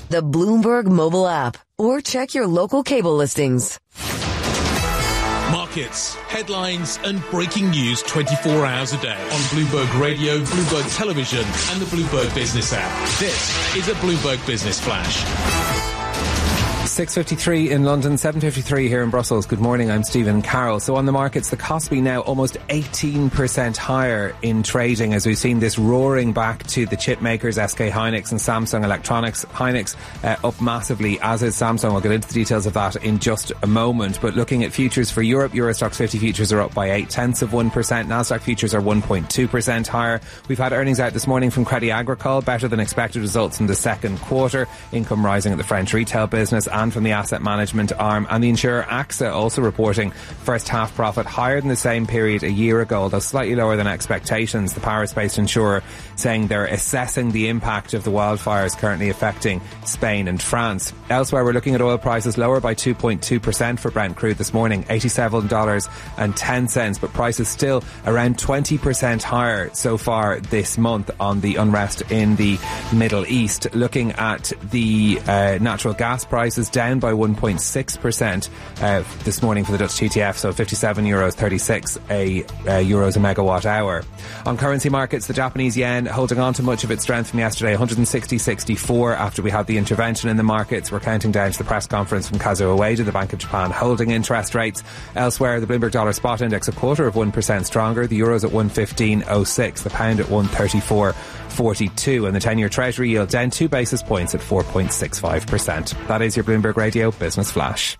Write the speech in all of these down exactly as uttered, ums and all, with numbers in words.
the Bloomberg mobile app, or check your local cable listings. Markets, headlines and breaking news twenty-four hours a day on Bloomberg Radio, Bloomberg Television and the Bloomberg Business app. This is a Bloomberg Business Flash. six fifty-three in London, seven fifty-three here in Brussels. Good morning, I'm Stephen Carroll. So on the markets, the Kospi now almost eighteen percent higher in trading as we've seen this roaring back to the chip makers, S K Hynix and Samsung Electronics. Hynix uh, up massively, as is Samsung. We'll get into the details of that in just a moment. But looking at futures for Europe, Eurostoxx fifty futures are up by eight tenths of one percent. Nasdaq futures are one point two percent higher. We've had earnings out this morning from Crédit Agricole, better than expected results in the second quarter. Income rising at the French retail business and from the asset management arm, and the insurer AXA also reporting first half profit higher than the same period a year ago, although slightly lower than expectations. The Paris-based insurer saying they're assessing the impact of the wildfires currently affecting Spain and France. Elsewhere, we're looking at oil prices lower by two point two percent for Brent crude this morning, eighty-seven dollars and ten cents, but prices still around twenty percent higher so far this month on the unrest in the Middle East. Looking at the uh, natural gas prices, down by one point six percent uh, this morning for the Dutch T T F, so fifty-seven euros thirty-six a, uh, euros a megawatt hour. On currency markets, the Japanese yen holding on to much of its strength from yesterday, one hundred sixty point six four after we had the intervention in the markets. We're counting down to the press conference from Kazuo Ueda, the Bank of Japan, holding interest rates. Elsewhere, the Bloomberg dollar spot index a quarter of one percent stronger, the euro's at one fifteen oh six, the pound at one thirty-four forty-two, and the ten-year Treasury yield down two basis points at four point six five percent. That is your Bloomberg Radio Business Flash.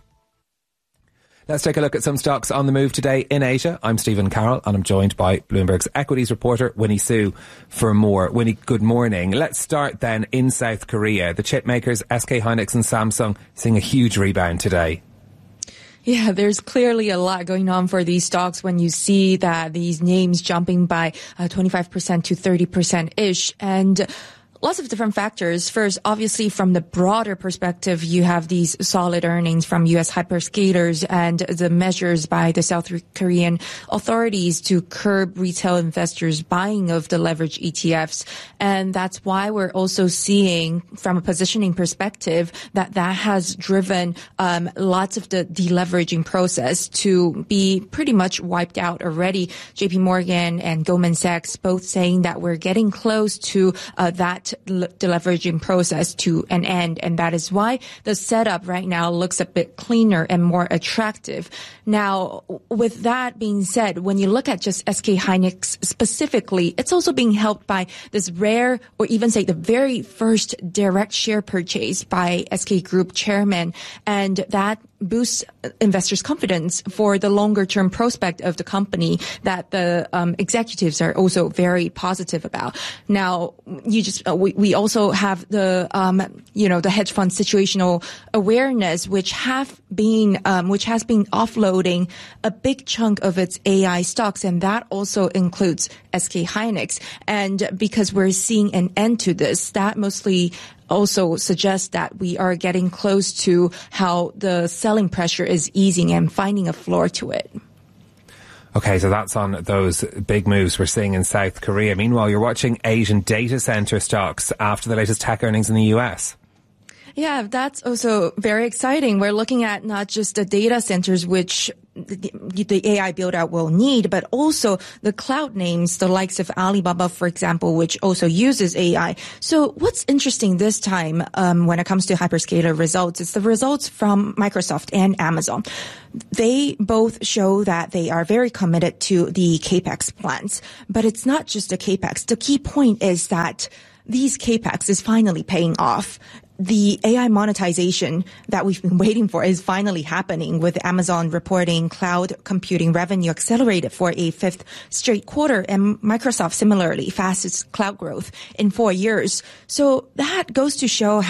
Let's take a look at some stocks on the move today in Asia. I'm Stephen Carroll and I'm joined by Bloomberg's equities reporter Winnie Su for more. Winnie, good morning. Let's start then in South Korea. The chip makers S K Hynix and Samsung seeing a huge rebound today. Yeah, there's clearly a lot going on for these stocks when you see that these names jumping by uh, twenty-five percent to thirty percent-ish. And lots of different factors. First, obviously, from the broader perspective, you have these solid earnings from U S hyperscalers and the measures by the South Korean authorities to curb retail investors' buying of the leverage E T Fs. And that's why we're also seeing, from a positioning perspective, that that has driven um, lots of the deleveraging process to be pretty much wiped out already. J P Morgan and Goldman Sachs both saying that we're getting close to uh, that deleveraging process to an end, and that is why the setup right now looks a bit cleaner and more attractive. Now, with that being said, when you look at just S K Hynix specifically, it's also being helped by this rare, or even say the very first direct share purchase by S K Group chairman, and that boosts investors' confidence for the longer-term prospect of the company that the um, executives are also very positive about. Now, you just uh, we, we also have the um, you know the hedge fund situational awareness, which have been um, which has been offloading a big chunk of its A I stocks, and that also includes S K Hynix. And because we're seeing an end to this, that mostly also suggests that we are getting close to how the selling pressure is easing and finding a floor to it. Okay, so that's on those big moves we're seeing in South Korea. Meanwhile, you're watching Asian data center stocks after the latest tech earnings in the U S. Yeah, that's also very exciting. We're looking at not just the data centers, which the, the A I build-out will need, but also the cloud names, the likes of Alibaba, for example, which also uses A I. So what's interesting this time um, when it comes to hyperscaler results is the results from Microsoft and Amazon. They both show that they are very committed to the CAPEX plans. But it's not just the CAPEX. The key point is that these CAPEX is finally paying off. The A I monetization that we've been waiting for is finally happening, with Amazon reporting cloud computing revenue accelerated for a fifth straight quarter, and Microsoft similarly fastest cloud growth in four years. So that goes to show